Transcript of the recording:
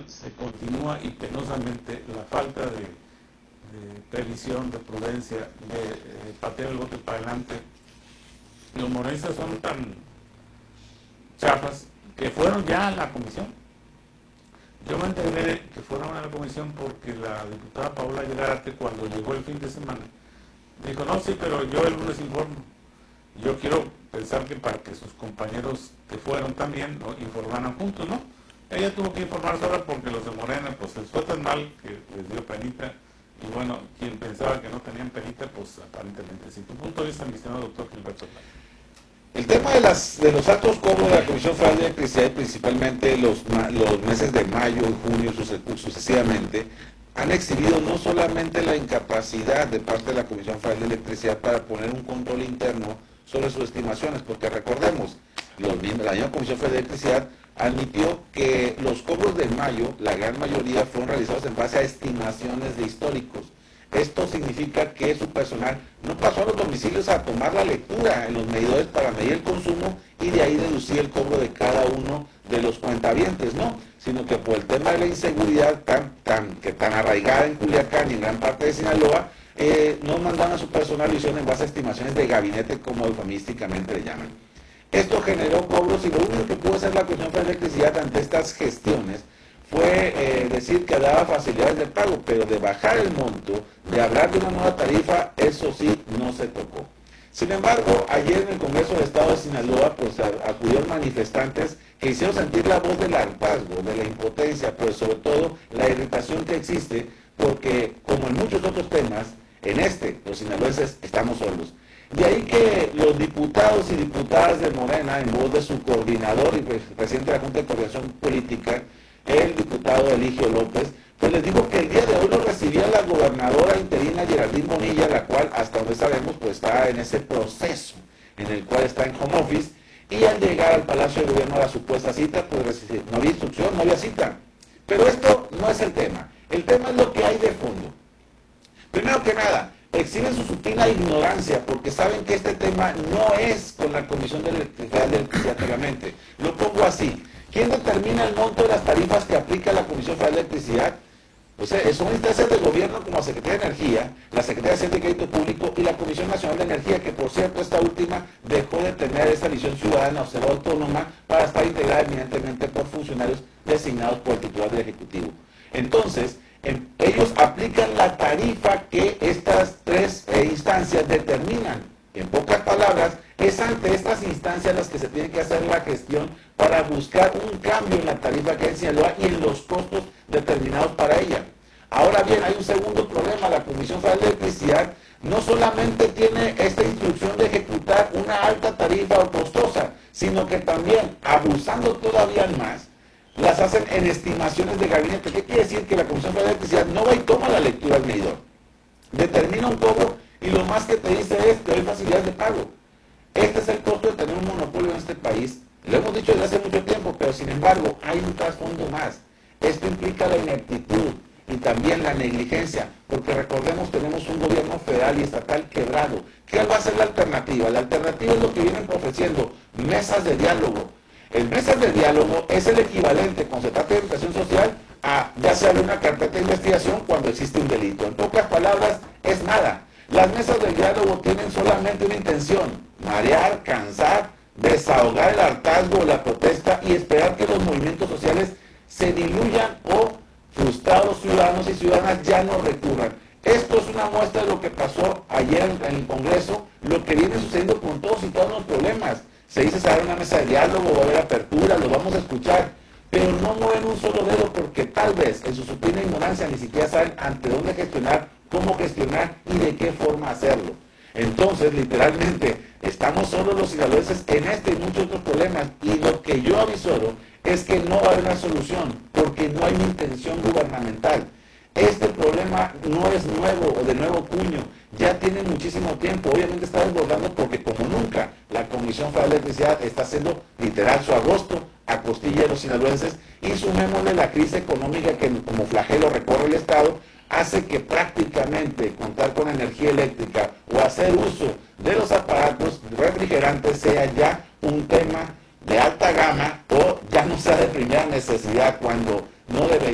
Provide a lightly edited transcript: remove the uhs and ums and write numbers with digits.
se continúa y penosamente la falta de previsión, de prudencia, de patear el bote para adelante. Los morenistas son tan chafas que fueron ya a la comisión. Yo me enteré que fueron a la comisión porque la diputada Paola Llegarate, cuando llegó el fin de semana, dijo, no, sí, pero yo el lunes informo. Yo quiero pensar que para que sus compañeros que fueron también, ¿no?, informaran juntos, ¿no? Ella tuvo que informar sola porque los de Morena pues les fue tan mal que les dio penita. Y bueno, quien pensaba que no tenían penita, pues aparentemente sí. Tu punto de vista, mi estimado doctor Gilberto Blanco. El tema de los altos cobros de la Comisión Federal de Electricidad, principalmente los meses de mayo y junio sucesivamente, han exhibido no solamente la incapacidad de parte de la Comisión Federal de Electricidad para poner un control interno sobre sus estimaciones, porque recordemos, la misma Comisión Federal de Electricidad admitió que los cobros de mayo, la gran mayoría, fueron realizados en base a estimaciones de históricos. Esto significa que su personal no pasó a los domicilios a tomar la lectura en los medidores para medir el consumo y de ahí deducir el cobro de cada uno de los cuentavientes, no, sino que por el tema de la inseguridad tan arraigada en Culiacán y en gran parte de Sinaloa, no mandan a su personal y hicieron en base a estimaciones de gabinete, como eufemísticamente le llaman. Esto generó cobros y lo único que pudo hacer la Comisión Federal de Electricidad ante estas gestiones fue decir que daba facilidades de pago, pero de bajar el monto, de hablar de una nueva tarifa, eso sí, no se tocó. Sin embargo, ayer en el Congreso del Estado de Sinaloa, pues acudieron manifestantes que hicieron sentir la voz del hartazgo, de la impotencia, pero sobre todo la irritación que existe, porque como en muchos otros temas, en los sinaloenses estamos solos. De ahí que los diputados y diputadas de Morena, en voz de su coordinador y presidente de la Junta de Coordinación Política, el diputado Eligio López, pues les digo que el día de hoy lo recibía la gobernadora interina Geraldine Bonilla, la cual hasta donde sabemos pues está en ese proceso en el cual está en home office, y al llegar al Palacio de Gobierno a la supuesta cita, pues no había instrucción, no había cita. Pero esto no es el tema es lo que hay de fondo. Primero que nada, exhiben su supina ignorancia porque saben que este tema no es con la Comisión de Electricidad solamente. Lo pongo así. ¿Quién determina el monto de las tarifas que aplica la Comisión Federal de Electricidad? Pues son instancias del gobierno como la Secretaría de Energía, la Secretaría de Hacienda y Crédito Público y la Comisión Nacional de Energía, que por cierto esta última dejó de tener esta visión ciudadana o ser autónoma para estar integrada eminentemente por funcionarios designados por el titular del Ejecutivo. Entonces, ellos aplican la tarifa que estas tres instancias determinan. En pocas palabras, es ante estas instancias las que se tiene que hacer la gestión para buscar un cambio en la tarifa que hay en Sinaloa y en los costos determinados para ella. Ahora bien, hay un segundo problema. La Comisión Federal de Electricidad no solamente tiene esta instrucción de ejecutar una alta tarifa o costosa, sino que también, abusando todavía más, las hacen en estimaciones de gabinete. ¿Qué quiere decir? Que la Comisión Federal de Electricidad no va y toma la lectura del medidor, determina un cobro y lo más que te dice es que hay facilidades de pago. Este es el costo de tener un monopolio en este país. Lo hemos dicho desde hace mucho tiempo, pero sin embargo hay un trasfondo más. Esto implica la ineptitud y también la negligencia, porque recordemos, tenemos un gobierno federal y estatal quebrado. ¿Qué va a ser la alternativa? La alternativa es lo que vienen ofreciendo, mesas de diálogo. El mesas de diálogo es el equivalente, cuando se trata de educación social, a ya sea una carpeta de investigación cuando existe un delito. En pocas palabras, es nada. Las mesas de diálogo tienen solamente una intención: marear, cansar, desahogar el hartazgo, la protesta y esperar que los movimientos sociales se diluyan o frustrados ciudadanos y ciudadanas ya no recurran. Esto es una muestra de lo que pasó ayer en el Congreso, lo que viene sucediendo con todos y todos los problemas. Se dice se hará una mesa de diálogo, va a haber apertura, lo vamos a escuchar, pero no mueven un solo dedo porque tal vez en su supina ignorancia ni siquiera saben ante dónde gestionar, cómo gestionar y de qué forma hacerlo. Entonces, literalmente, estamos solos los sinaloenses en este y muchos otros problemas, y lo que yo avisoro es que no va a haber una solución porque no hay una intención gubernamental. Este problema no es nuevo o de nuevo cuño, ya tiene muchísimo tiempo. Obviamente está desbordando porque como nunca la Comisión Federal de Electricidad está haciendo literal su agosto a costilla de los sinaloenses, y sumémosle la crisis económica que como flagelo recorre el Estado, hace que prácticamente contar con energía eléctrica o hacer uso de los aparatos refrigerantes sea ya un tema de alta gama o ya no sea de primera necesidad, cuando no debería